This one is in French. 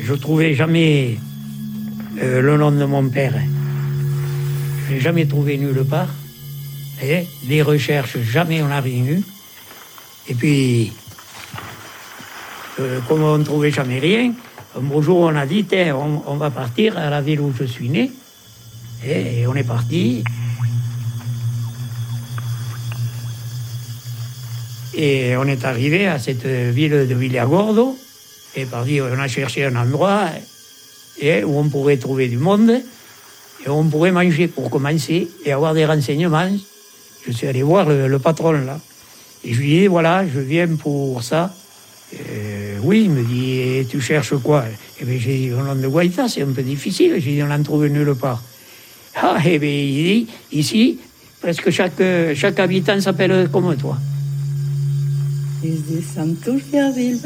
je trouvais jamais le nom de mon père. Je l'ai jamais trouvé nulle part. Et des recherches, jamais on n'a rien eu. Et puis, comme on ne trouvait jamais rien, un beau jour on a dit, on va partir à la ville où je suis né. Et on est parti. Et on est arrivé à cette ville de Villargordo. Et parti, on a cherché un endroit où on pourrait trouver du monde et où on pourrait manger pour commencer et avoir des renseignements. Je suis allé voir le patron là. Et je lui ai dit, voilà, je viens pour ça. Oui, il me dit, et tu cherches quoi? Eh bien, j'ai dit, au nom de Guaita, c'est un peu difficile. J'ai dit, on n'en trouve nulle part. Ah, eh bien, il dit, ici, presque chaque habitant s'appelle comme toi. Desde Santurce a Silva.